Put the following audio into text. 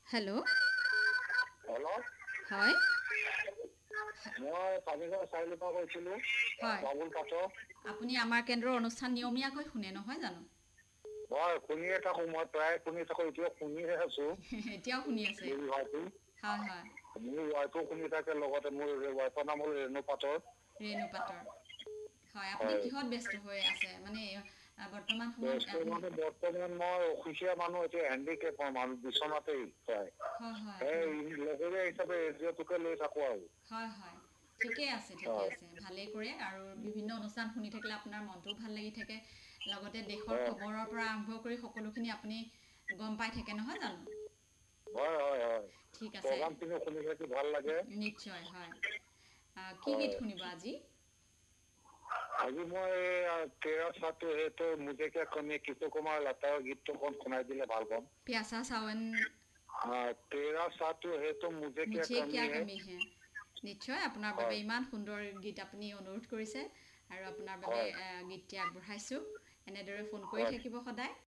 Hello' hello' হয় মই পানীগাঁও চাৰিআলিৰ পৰা কৈছিলোঁ হয় বাবুল পাত্ৰ। আপুনি আমাৰ কেন্দ্ৰৰ অনুষ্ঠান নিয়মীয়াকৈ শুনে নহয় জানো? মই শুনিয়ে থাকোঁ, মই প্ৰায় শুনি থাকোঁ, এতিয়া শুনিহে আছোঁ। এতিয়াও শুনি আছে? মোৰ ৱাইফো হয় হয় শুনি থাকে, লগতে মোৰ ৱাইফৰ নাম হ'ল ৰেণু পাটৰ। ৰেণু পাটৰ। হয়, আপুনি কিহত ব্যস্ত হৈ আছে মানে বৰ্তমান সময়ত আপুনি? বৰ্তমান মই অফিচীয়া মানুহ, এতিয়া হেণ্ডিকেপৰ মানুহ, বিচনাতেই প্ৰায়। হয় হয় আপুনি এই লগৰীয়া হিচাপে ৰেডিঅ'টোকে লৈ থাকোঁ আৰু। হয় হয় ঠিকেই আছে ঠিকে হয় আছে, ভালেই কৰে আৰু বিভিন্ন অনুষ্ঠান শুনি থাকিলে আপোনাৰ মনটোও ভাল লাগি থাকে। লগতে দেশৰ হয় খবৰৰ পৰা আৰম্ভ কৰি সকলোখিনি আপুনি গম পাই থাকে নহয় জানো? হয় হয় হয় ঠিক আছে, প্ৰগ্ৰামখিনি শুনি থাকি ভাল লাগে। নিশ্চয় হয়। কি গীত হয় শুনিব আজি? আজি মই তেৰা সাতু হে তো মুঝে ক্যা কমি, কিশোৰ কুমাৰ লতাৰ গীতটো অকণ শুনাই দিলে ভাল পাম। প্যাসা চাৱন তেৰা সাতু হে তো মুঝে ক্যা কমি হে। নিশ্চয়, আপোনাৰ বাবে হয় ইমান সুন্দৰ গীত আপুনি অনুৰোধ কৰিছে আৰু আপোনাৰ বাবে হয় গীতটি আগবঢ়াইছোঁ। এনেদৰে ফোন কৰি হয় থাকিব সদায়।